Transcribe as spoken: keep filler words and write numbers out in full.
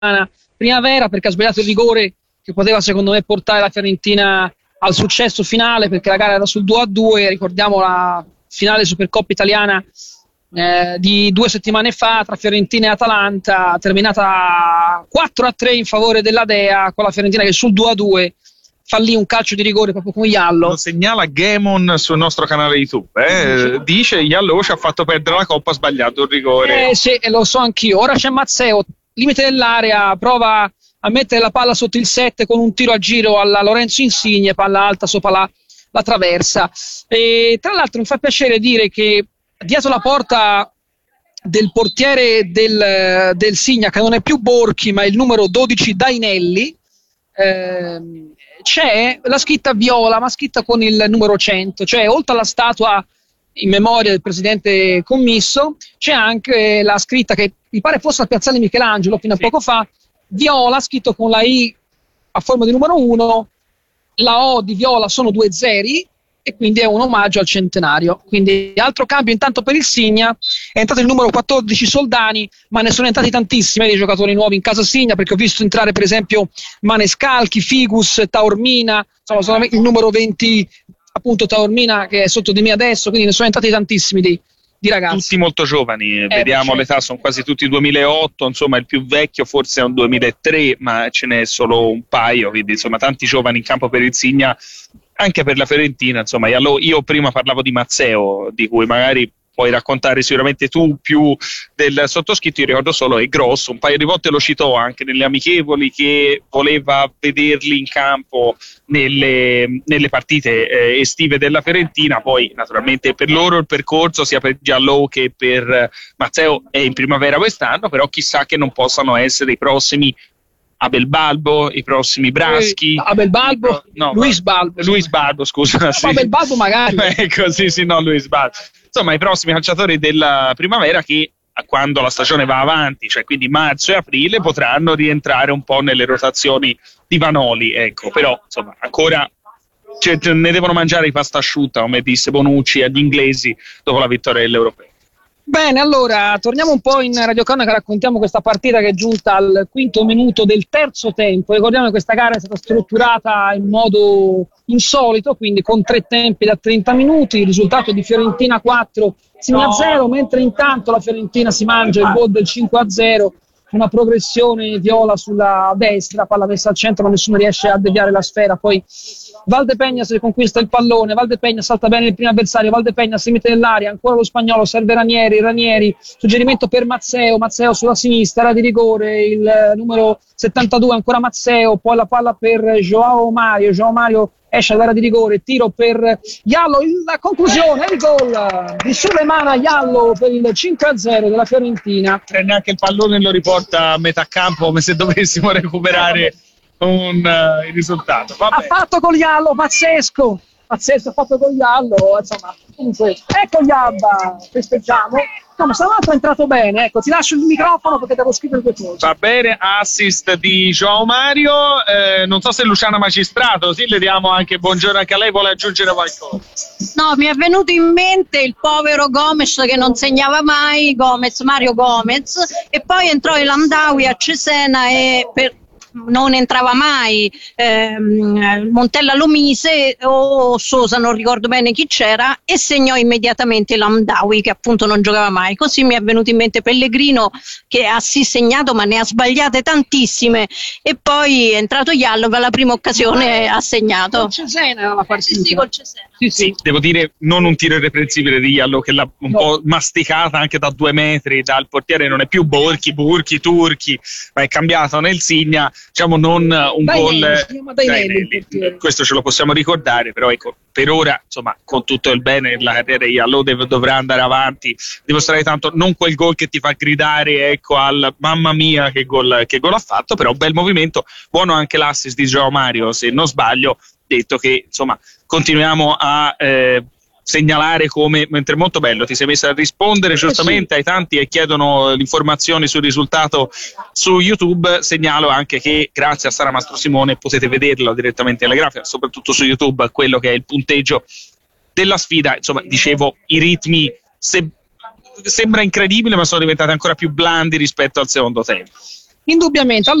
Primavera, perché ha sbagliato il rigore che poteva secondo me portare la Fiorentina al successo finale, perché la gara era sul due a due. Ricordiamo la finale Supercoppa italiana eh, di due settimane fa tra Fiorentina e Atalanta, terminata quattro a tre in favore della Dea, con la Fiorentina che sul due a due fallì un calcio di rigore proprio con Iallo. Lo segnala Gamon sul nostro canale YouTube, eh? Dice Iallo ci ha fatto perdere la Coppa, ha sbagliato il rigore. Eh sì, lo so anch'io. Ora c'è Mazzeo, limite dell'area, prova a mettere la palla sotto il sette con un tiro a giro alla Lorenzo Insigne, palla alta sopra la, la traversa. E tra l'altro mi fa piacere dire che dietro la porta del portiere del, del Signa, che non è più Borchi ma il numero dodici Dainelli, ehm, c'è la scritta viola, ma scritta con il numero cento, cioè oltre alla statua in memoria del presidente commisso c'è anche la scritta che mi pare fosse al piazzale Michelangelo fino a sì. poco fa, viola scritto con la I a forma di numero uno, la O di viola sono due zeri e quindi è un omaggio al centenario. Quindi altro cambio intanto per il Signa, è entrato il numero quattordici Soldani, ma ne sono entrati tantissimi dei giocatori nuovi in casa Signa, perché ho visto entrare per esempio Manescalchi, Figus, Taormina, insomma sono il numero venti appunto Taormina che è sotto di me adesso, quindi ne sono entrati tantissimi di, di ragazzi. Tutti molto giovani, eh, vediamo certo. l'età, sono quasi tutti duemilaotto, insomma il più vecchio forse è un duemilatré, ma ce n'è solo un paio, quindi insomma tanti giovani in campo per il Signa, anche per la Fiorentina. Insomma io, io prima parlavo di Mazzeo, di cui magari puoi raccontare sicuramente tu più del sottoscritto. Io ricordo solo è grosso, un paio di volte lo citò anche nelle amichevoli, che voleva vederli in campo nelle, nelle partite eh, estive della Fiorentina. Poi naturalmente per loro il percorso sia per Giallò che per Mazzeo è in primavera quest'anno, però chissà che non possano essere i prossimi Abel Balbo, i prossimi Braschi. Eh, Abel Balbo, no, Luis Balbo. Luis Balbo, scusa. Sì. Abel Balbo magari. Ecco, sì, sì, no, Luis Balbo. Insomma, i prossimi calciatori della primavera che quando la stagione va avanti, cioè quindi marzo e aprile, potranno rientrare un po' nelle rotazioni di Vanoli, ecco. Però, insomma, ancora cioè, ne devono mangiare i pasta asciutta, come disse Bonucci agli inglesi dopo la vittoria dell'Europeo. Bene, allora torniamo un po' in radiocronaca, raccontiamo questa partita che è giunta al quinto minuto del terzo tempo. Ricordiamo che questa gara è stata strutturata in modo insolito, quindi con tre tempi da trenta minuti, il risultato di Fiorentina quattro, Signa zero, mentre intanto la Fiorentina si mangia il gol del cinque a zero, una progressione viola sulla destra, palla messa al centro ma nessuno riesce a deviare la sfera, poi Valdepegna si conquista il pallone, Valdepegna salta bene il primo avversario, Valdepegna si mette nell'aria, ancora lo spagnolo, serve Ranieri, Ranieri, suggerimento per Mazzeo, Mazzeo sulla sinistra, era di rigore, il numero settantadue ancora Mazzeo, poi la palla per Joao Mario, Joao Mario esce all'area di rigore, tiro per Iallo, la conclusione, il gol di Sulemana Iallo per il cinque a zero della Fiorentina. E neanche il pallone lo riporta a metà campo come se dovessimo recuperare un uh, il risultato. Vabbè. Ha fatto con Iallo, pazzesco, pazzesco, ha fatto con Iallo, insomma, comunque, ecco Iabba, festeggiamo. Insomma, stavolta è entrato bene, ecco, ti lascio il microfono perché devo scrivere due cose. Va bene, assist di Joao Mario, eh, non so se Luciana Magistrato, sì, le diamo anche buongiorno anche a lei, vuole aggiungere qualcosa? No, mi è venuto in mente il povero Gomez che non segnava mai, Gomez, Mario Gomez, e poi entrò il Landauи a Cesena e per non entrava mai ehm, Montella lo mise o Sosa, non ricordo bene chi c'era, e segnò immediatamente Landauи che appunto non giocava mai. Così mi è venuto in mente Pellegrino che ha sì segnato ma ne ha sbagliate tantissime, e poi è entrato Iallo che alla prima occasione ha segnato. Col Cesena era la partita. Sì, sì, col Cesena. Sì, sì. Devo dire, non un tiro irreprensibile di Iallo, che l'ha un no. po' masticata anche da due metri dal portiere, non è più Borchi, Burchi, Turchi, ma è cambiato nel Signa, diciamo non un Dainelli, gol. si chiama Dainelli, questo ce lo possiamo ricordare, però ecco, per ora, insomma, con tutto il bene della carriera di Iallo deve, dovrà andare avanti, dimostrare tanto, non quel gol che ti fa gridare, ecco, al mamma mia che gol, che gol ha fatto, però bel movimento, buono anche l'assist di Joao Mario, se non sbaglio, detto che insomma continuiamo a eh, segnalare come, mentre molto bello, ti sei messo a rispondere giustamente ai tanti che chiedono informazioni sul risultato su YouTube. Segnalo anche che grazie a Sara Mastro Simone potete vederlo direttamente nelle grafiche, soprattutto su YouTube, quello che è il punteggio della sfida. Insomma, dicevo, i ritmi se, sembra incredibile ma sono diventati ancora più blandi rispetto al secondo tempo. Indubbiamente.